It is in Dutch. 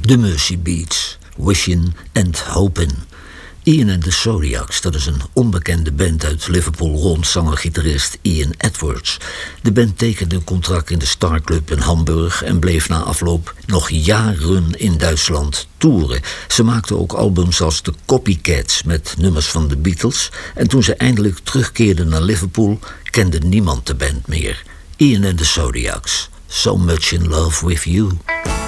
The Mersey Beats, Wishin' and Hopin'. Ian and the Zodiacs, dat is een onbekende band uit Liverpool rond zanger-gitarist Ian Edwards. De band tekende een contract in de Star Club in Hamburg en bleef na afloop nog jaren in Duitsland toeren. Ze maakten ook albums als The Copycats met nummers van de Beatles. En toen ze eindelijk terugkeerden naar Liverpool, kende niemand de band meer. Ian and the Zodiacs, So Much in Love with You.